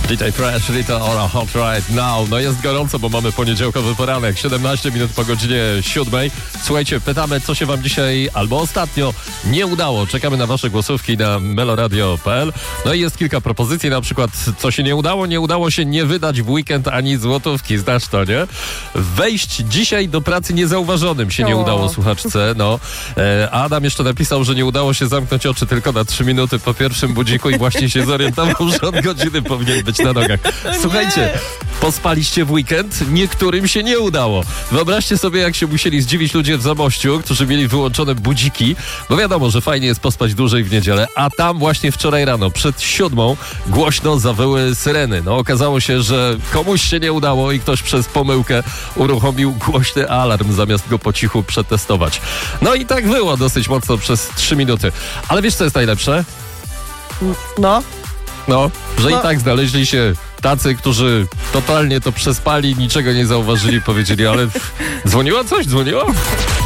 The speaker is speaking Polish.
DJ Fresh, Rita Ora, Hot Right Now. No jest gorąco, bo mamy poniedziałkowy poranek, 17 minut po godzinie 7. Słuchajcie, pytamy, co się wam dzisiaj albo ostatnio nie udało. Czekamy na wasze głosówki na meloradio.pl. No i jest kilka propozycji, na przykład, co się nie udało? Nie udało się nie wydać w weekend ani złotówki, znasz to, nie? Wejść dzisiaj do pracy niezauważonym się nie udało słuchaczce, no. Adam jeszcze napisał, że nie udało się zamknąć oczy tylko na 3 minuty po pierwszym budziku i właśnie się zorientował, że od godziny powinien być na nogach. Słuchajcie, pospaliście w weekend? Niektórym się nie udało. Wyobraźcie sobie, jak się musieli zdziwić ludzie w Zamościu, którzy mieli wyłączone budziki, bo wiadomo, że fajnie jest pospać dłużej w niedzielę, a tam właśnie wczoraj rano, przed 7 głośno zawyły syreny. No okazało się, że komuś się nie udało i ktoś przez pomyłkę uruchomił głośny alarm, zamiast go po cichu przetestować. No i tak było dosyć mocno przez 3 minuty. Ale wiesz, co jest najlepsze? No, że i tak znaleźli się tacy, którzy totalnie to przespali, niczego nie zauważyli, powiedzieli, ale dzwoniło coś? Dzwoniło?